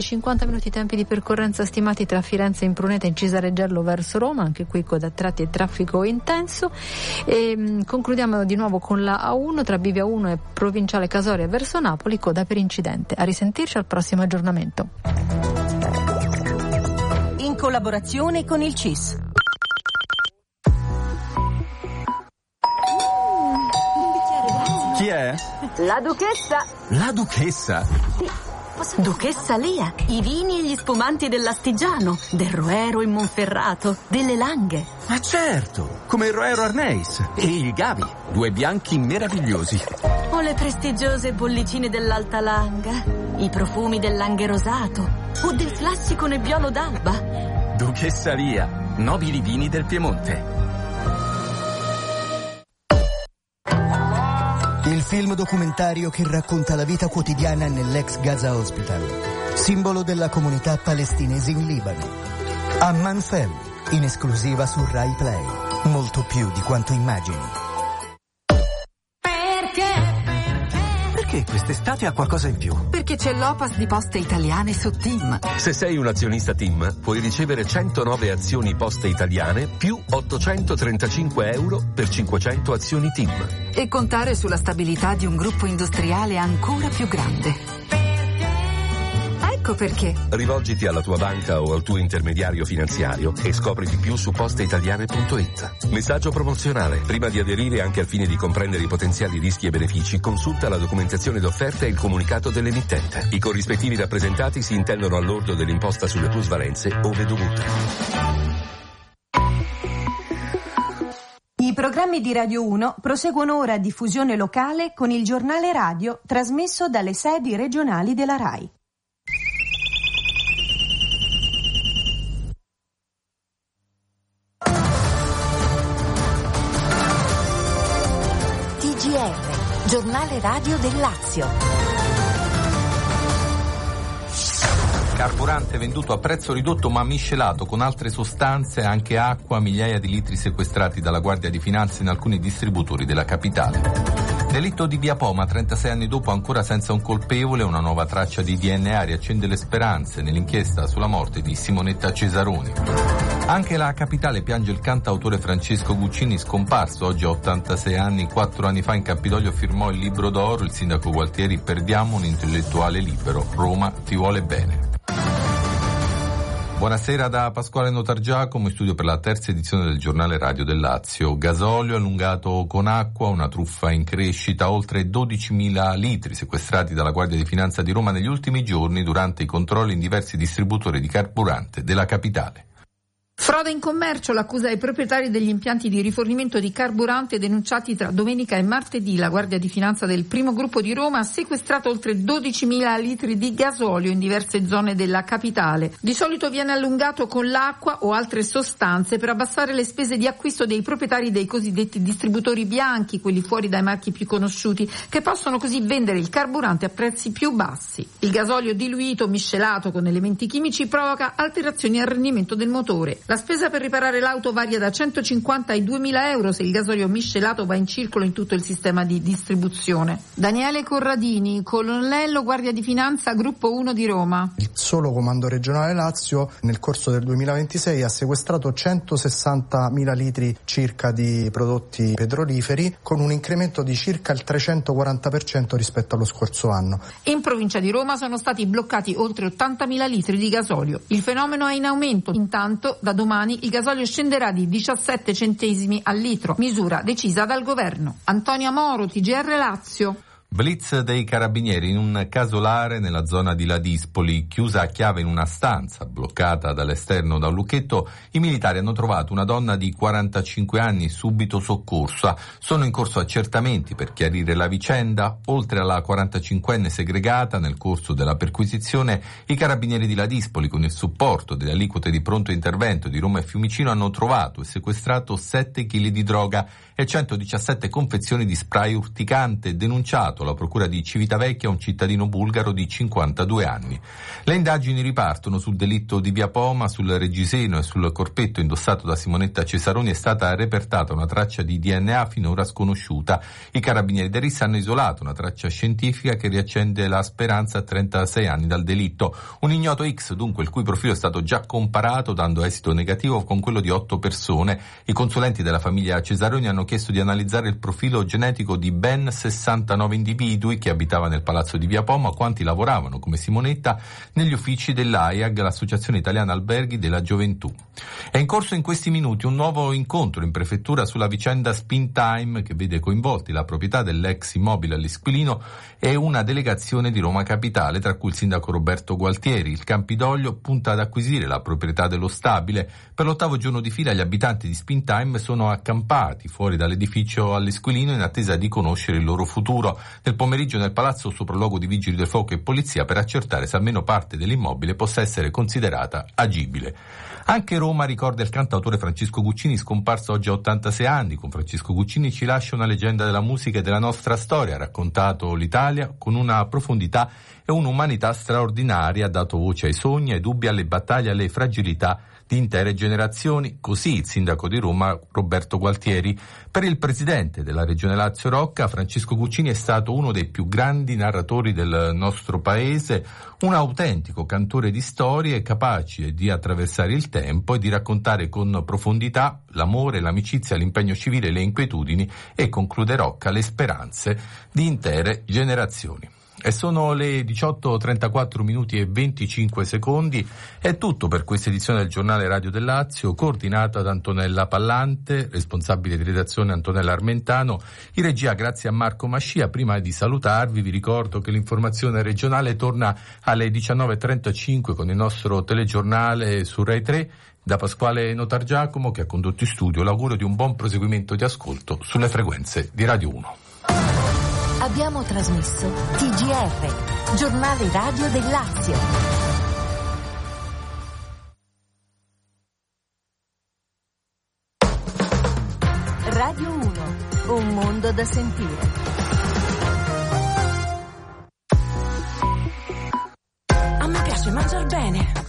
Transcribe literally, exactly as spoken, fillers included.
cinquanta minuti tempi di percorrenza stimati tra Firenze e Impruneta in Cisareggello verso Roma, anche qui coda a tratti e traffico intenso. E mh, concludiamo di nuovo con la A uno tra Bivia uno e Provinciale Casoria verso Napoli, coda per incidente. A risentirci al prossimo aggiornamento. In collaborazione con il C I S. Chi è? La Duchessa. La Duchessa? Sì. Duchessa Lea, i vini e gli spumanti dell'Astigiano, del Roero in Monferrato, delle Langhe. Ma certo, come il Roero Arneis e il Gavi, due bianchi meravigliosi. O le prestigiose bollicine dell'Alta Langa, i profumi del Langhe Rosato o del classico Nebbiolo d'Alba. Duchessa Lea, nobili vini del Piemonte. Il film documentario che racconta la vita quotidiana nell'ex Gaza Hospital, simbolo della comunità palestinese in Libano. Amman Family, in esclusiva su Rai Play. Molto più di quanto immagini. Perché quest'estate ha qualcosa in più? Perché c'è l'Opas di Poste Italiane su TIM. Se sei un azionista TIM, puoi ricevere centonove azioni Poste Italiane più ottocentotrentacinque euro per cinquecento azioni TIM. E contare sulla stabilità di un gruppo industriale ancora più grande. Ecco perché. Rivolgiti alla tua banca o al tuo intermediario finanziario e scopri di più su posteitaliane punto it. Messaggio promozionale. Prima di aderire, anche al fine di comprendere i potenziali rischi e benefici, consulta la documentazione d'offerta e il comunicato dell'emittente. I corrispettivi rappresentati si intendono all'ordo dell'imposta sulle plusvalenze ove dovuta. I programmi di Radio uno proseguono ora a diffusione locale con il giornale radio trasmesso dalle sedi regionali della RAI. T G R, giornale radio del Lazio. Carburante venduto a prezzo ridotto ma miscelato con altre sostanze, anche acqua, migliaia di litri sequestrati dalla Guardia di Finanza in alcuni distributori della capitale. Delitto di Via Poma, trentasei anni dopo ancora senza un colpevole, una nuova traccia di D N A riaccende le speranze nell'inchiesta sulla morte di Simonetta Cesaroni. Anche la capitale piange il cantautore Francesco Guccini, scomparso oggi a ottantasei anni. Quattro anni fa in Campidoglio firmò il libro d'oro il sindaco Gualtieri: perdiamo un intellettuale libero, Roma ti vuole bene. Buonasera da Pasquale Notargiacomo, in studio per la terza edizione del giornale radio del Lazio. Gasolio allungato con acqua, una truffa in crescita, oltre dodicimila litri sequestrati dalla Guardia di Finanza di Roma negli ultimi giorni durante i controlli in diversi distributori di carburante della capitale. Frode in commercio, l'accusa ai proprietari degli impianti di rifornimento di carburante denunciati tra domenica e martedì. La Guardia di Finanza del primo gruppo di Roma ha sequestrato oltre dodicimila litri di gasolio in diverse zone della capitale. Di solito viene allungato con l'acqua o altre sostanze per abbassare le spese di acquisto dei proprietari dei cosiddetti distributori bianchi, quelli fuori dai marchi più conosciuti, che possono così vendere il carburante a prezzi più bassi. Il gasolio diluito, miscelato con elementi chimici, provoca alterazioni al rendimento del motore. La spesa per riparare l'auto varia da centocinquanta ai duemila euro se il gasolio miscelato va in circolo in tutto il sistema di distribuzione. Daniele Corradini, colonnello Guardia di Finanza, gruppo uno di Roma. Il solo comando regionale Lazio nel corso del duemilaventisei ha sequestrato centosessantamila litri circa di prodotti petroliferi, con un incremento di circa il trecentoquaranta per cento rispetto allo scorso anno. In provincia di Roma sono stati bloccati oltre ottantamila litri di gasolio. Il fenomeno è in aumento. Intanto, da domani il gasolio scenderà di diciassette centesimi al litro, misura decisa dal governo. Antonia Moro, T G R Lazio. Blitz dei carabinieri in un casolare nella zona di Ladispoli, chiusa a chiave in una stanza, bloccata dall'esterno da un lucchetto. I militari hanno trovato una donna di quarantacinque anni subito soccorsa. Sono in corso accertamenti per chiarire la vicenda. Oltre alla quarantacinquenne segregata, nel corso della perquisizione, i carabinieri di Ladispoli, con il supporto delle aliquote di pronto intervento di Roma e Fiumicino, hanno trovato e sequestrato sette chili di droga e centodiciassette confezioni di spray urticante, denunciato denunciato alla procura di Civitavecchia un cittadino bulgaro di cinquantadue anni. Le indagini ripartono sul delitto di Via Poma, sul reggiseno e sul corpetto indossato da Simonetta Cesaroni è stata repertata una traccia di D N A finora sconosciuta. I carabinieri del R I S hanno isolato una traccia scientifica che riaccende la speranza a trentasei anni dal delitto. Un ignoto X, dunque, il cui profilo è stato già comparato dando esito negativo con quello di otto persone. I consulenti della famiglia Cesaroni hanno chiesto di analizzare il profilo genetico di ben sessantanove individui che abitavano nel palazzo di Via Poma, quanti lavoravano come Simonetta negli uffici dell'A I A G, l'Associazione Italiana Alberghi della Gioventù. È in corso in questi minuti un nuovo incontro in prefettura sulla vicenda Spintime che vede coinvolti la proprietà dell'ex immobile all'Esquilino e una delegazione di Roma Capitale, tra cui il sindaco Roberto Gualtieri. Il Campidoglio punta ad acquisire la proprietà dello stabile. Per l'ottavo giorno di fila gli abitanti di Spintime sono accampati fuori dall'edificio all'Esquilino in attesa di conoscere il loro futuro. Nel pomeriggio nel palazzo sopralluogo di vigili del fuoco e polizia per accertare se almeno parte dell'immobile possa essere considerata agibile. Anche Roma ricorda il cantautore Francesco Guccini, scomparso oggi a ottantasei anni. Con Francesco Guccini ci lascia una leggenda della musica e della nostra storia, ha raccontato l'Italia con una profondità e un'umanità straordinaria, ha dato voce ai sogni, ai dubbi, alle battaglie, alle fragilità di intere generazioni. Così il sindaco di Roma Roberto Gualtieri. Per il presidente della Regione Lazio Rocca, Francesco Guccini è stato uno dei più grandi narratori del nostro paese, un autentico cantore di storie capace di attraversare il tempo e di raccontare con profondità l'amore, l'amicizia, l'impegno civile, le inquietudini e, conclude Rocca, le speranze di intere generazioni. E sono le diciotto e trentaquattro minuti e venticinque secondi. È tutto per questa edizione del Giornale Radio del Lazio, coordinata da Antonella Pallante, responsabile di redazione Antonella Armentano, in regia grazie a Marco Mascia. Prima di salutarvi vi ricordo che l'informazione regionale torna alle diciannove e trentacinque con il nostro telegiornale su Rai tre. Da Pasquale Notargiacomo, che ha condotto in studio, l'augurio di un buon proseguimento di ascolto sulle frequenze di Radio uno. Abbiamo trasmesso T G R, Giornale Radio del Lazio. Radio uno, un mondo da sentire. A me piace mangiar bene.